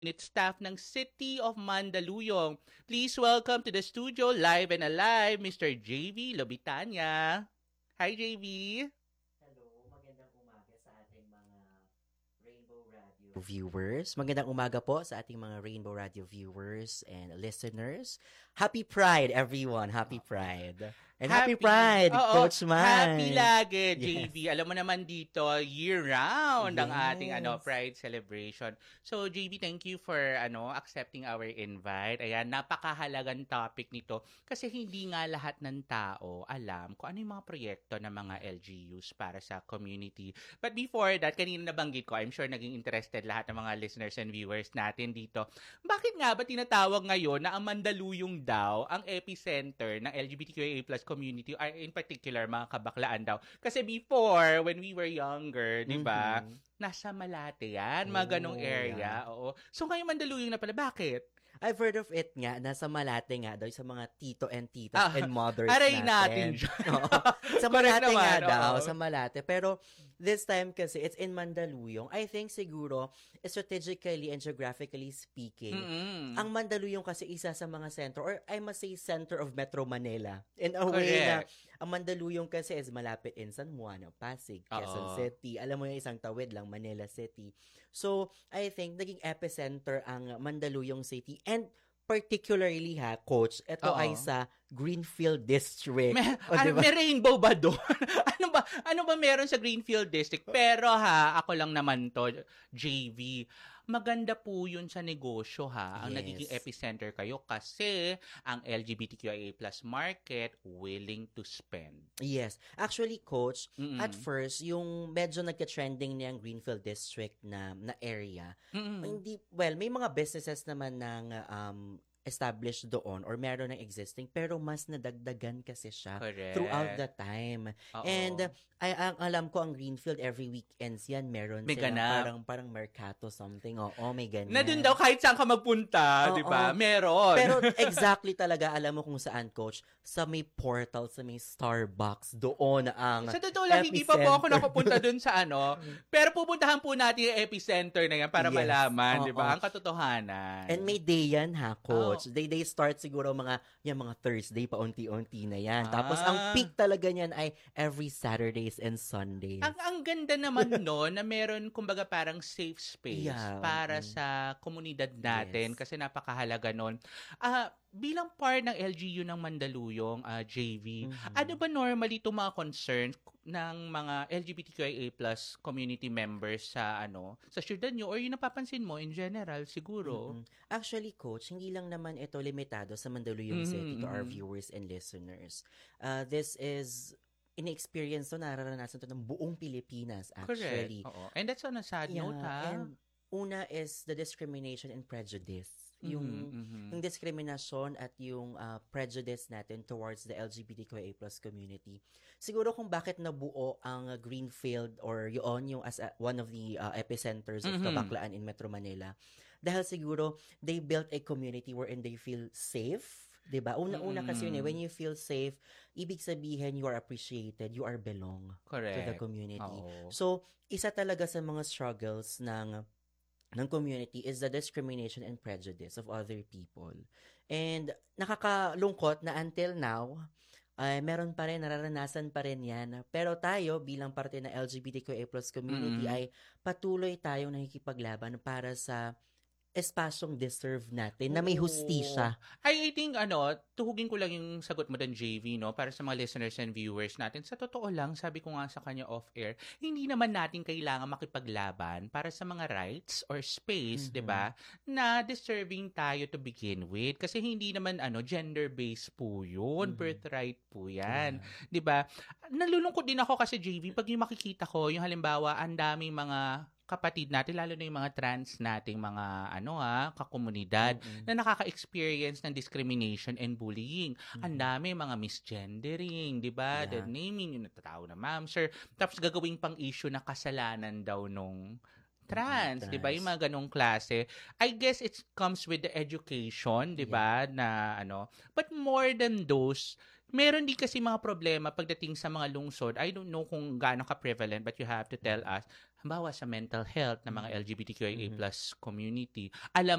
staff ng City of Mandaluyong. Please welcome to the studio, live and alive, Mr. JV Lobitanya. Hi, JV. Hello, magandang umaga sa ating mga Rainbow Radio viewers. Magandang umaga po sa ating mga Rainbow Radio viewers and listeners. Happy Pride, everyone. Happy Pride. And happy Pride, Oo, Coach Man. happy lagi, Yes. JV. Alam mo naman dito, year-round ang ating Yes. Pride celebration. So, JV, thank you for accepting our invite. Ayan, napakahalagang topic nito kasi hindi nga lahat ng tao alam kung ano yung mga proyekto ng mga LGUs para sa community. But before that, kanina nabanggit ko, I'm sure naging interested lahat ng mga listeners and viewers natin dito. Bakit nga ba tinatawag ngayon na ang Mandaluyong daw ang epicenter ng LGBTQIA+ community, or in particular, mga kabaklaan daw? Kasi before, when we were younger, di ba, nasa Malate yan, mga ganong area. Yeah. Oo. So ngayon Mandaluyong na pala. Bakit? I've heard of it nga, nasa Malate nga daw, sa mga tito and titas and mothers aray natin. natin dyan. Oo. Sa Correct Malate nga naman, daw, oo. sa Malate. Pero this time kasi, it's in Mandaluyong. I think siguro, strategically and geographically speaking, ang Mandaluyong kasi isa sa mga center, or I must say center of Metro Manila. In a way na, ang Mandaluyong kasi is malapit in San Juan, Pasig, Quezon City. Alam mo yung isang tawid lang, Manila City. So, I think, naging epicenter ang Mandaluyong City. And particularly Coach, ito ay sa Greenfield District. Diba? May rainbow ba doon? ano ba meron sa Greenfield District? Pero ako lang naman to, JV. Maganda po yun sa negosyo ang nagiging epicenter kayo kasi ang LGBTQIA+ market willing to spend. Yes. Actually, Coach, at first, yung medyo nagka-trending niyang Greenfield District na area, may mga businesses naman ng established doon or meron ng existing pero mas nadagdagan kasi siya throughout the time. And ang alam ko ang Greenfield every weekends yan meron may silang parang mercato something. May ganyan. Na dun daw kahit saan ka magpunta, di ba? Meron. Pero exactly talaga alam mo kung saan, Coach, sa may portal, sa may Starbucks, doon ang sa totoo lang, hindi pa po ako nakapunta dun sa pero pupuntahan po natin yung epicenter na yan para malaman, di ba? Ang katotohanan. And may day yan Coach. They start siguro mga Thursday pa unti-unti na yan. Tapos ang peak talaga niyan ay every Saturdays and Sundays. Ang ganda naman na meron kumbaga parang safe space para sa komunidad natin kasi napakahalaga nun. Bilang part ng LGU ng Mandaluyong, JV, ano ba normally itong mga concerns ng mga LGBTQIA+ community members sa sa syudad nyo or yung napapansin mo in general siguro? Actually, Coach, hindi lang naman ito limitado sa Mandaluyong City to our viewers and listeners. This is in-experience nararanasan to ng buong Pilipinas actually. Correct. And that's on a sad note And una is the discrimination and prejudice. Yung diskriminasyon at yung prejudice natin towards the LGBTQIA+ community. Siguro kung bakit nabuo ang Greenfield or yung as one of the epicenters of kabaklaan in Metro Manila. Dahil siguro they built a community wherein they feel safe. Diba? Una-una kasi yun when you feel safe, ibig sabihin you are appreciated, you are belong to the community. So, isa talaga sa mga struggles ng community is the discrimination and prejudice of other people. And nakakalungkot na until now, meron pa rin, nararanasan pa rin yan. Pero tayo, bilang parte ng LGBTQIA+ community, ay patuloy tayong nakikipaglaban para sa espasyong deserve natin na may hustisya. I think, tuhugin ko lang yung sagot mo doon, JV, para sa mga listeners and viewers natin. Sa totoo lang, sabi ko nga sa kanya off-air, hindi naman natin kailangan makipaglaban para sa mga rights or space, di ba, na deserving tayo to begin with. Kasi hindi naman, gender-based po yun. Birthright po yan. Di ba? Nalulungkot din ako kasi, JV, pag yung makikita ko, yung halimbawa, ang daming mga kapatid natin, lalo na yung mga trans nating mga kakomunidad na nakaka-experience ng discrimination and bullying. Ang dami mga misgendering, 'di ba? The naming yung natatawag na ma'am, sir. Tapos gagawing pang issue na kasalanan daw nung trans, 'di ba? Yung mga ganong klase. I guess it comes with the education, 'di ba? Na but more than those, meron din kasi mga problema pagdating sa mga lungsod. I don't know kung gaano ka-prevalent, but you have to tell us. halimbawa sa mental health ng mga LGBTQIA+ community,